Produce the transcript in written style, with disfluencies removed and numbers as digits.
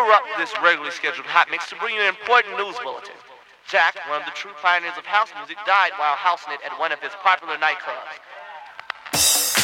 interrupt this regularly scheduled hot mix to bring you an important news bulletin. Jack, one of the true pioneers of house music, died while houseing it at one of his popular nightclubs.